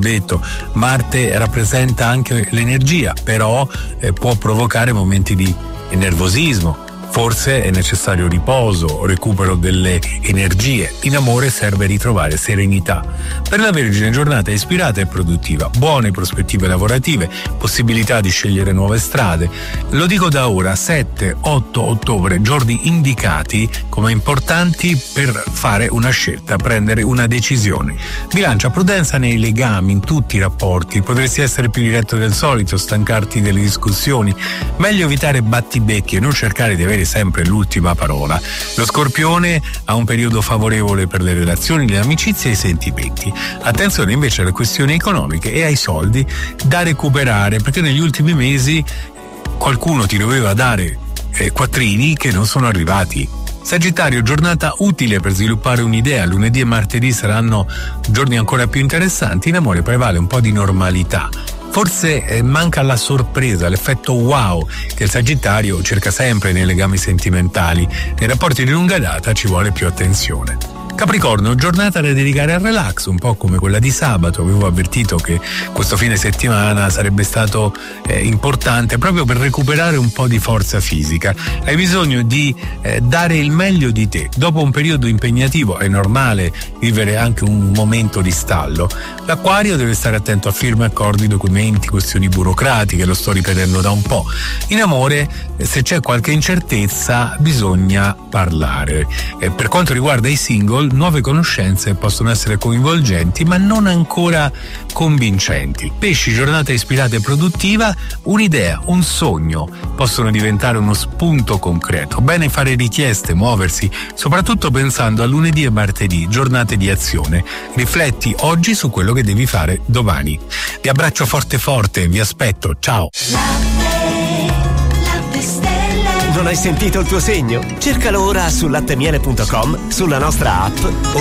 detto, Marte rappresenta anche l'energia, però può provocare momenti di nervosismo. Forse è necessario riposo, recupero delle energie. In amore serve ritrovare serenità. Per la Vergine, giornata ispirata e produttiva, buone prospettive lavorative, possibilità di scegliere nuove strade. Lo dico da ora, 7-8 ottobre, giorni indicati come importanti per fare una scelta, prendere una decisione. Bilancia, prudenza nei legami, in tutti i rapporti. Potresti essere più diretto del solito, stancarti delle discussioni. Meglio evitare battibecchi e non cercare di avere sempre l'ultima parola. Lo Scorpione ha un periodo favorevole per le relazioni, le amicizie e i sentimenti. Attenzione invece alle questioni economiche e ai soldi da recuperare, perché negli ultimi mesi qualcuno ti doveva dare quattrini che non sono arrivati. Sagittario, giornata utile per sviluppare un'idea. Lunedì e martedì saranno giorni ancora più interessanti. In amore prevale un po' di normalità. Forse manca la sorpresa, l'effetto wow che il Sagittario cerca sempre nei legami sentimentali. Nei rapporti di lunga data ci vuole più attenzione. Capricorno, giornata da dedicare al relax, un po' come quella di sabato. Avevo avvertito che questo fine settimana sarebbe stato importante proprio per recuperare un po' di forza fisica. Hai bisogno di dare il meglio di te. Dopo un periodo impegnativo è normale vivere anche un momento di stallo. L'Acquario deve stare attento a firme, accordi, documenti, questioni burocratiche, lo sto ripetendo da un po'. In amore, se c'è qualche incertezza, bisogna parlare. Per quanto riguarda i single, nuove conoscenze possono essere coinvolgenti ma non ancora convincenti. Pesci, giornata ispirata e produttiva, un'idea, un sogno possono diventare uno spunto concreto. Bene fare richieste, muoversi, soprattutto pensando a lunedì e martedì, giornate di azione. Rifletti oggi su quello che devi fare domani. Vi abbraccio forte forte, vi aspetto, ciao! Non hai sentito il tuo segno? Cercalo ora su lattemiele.com, sulla nostra app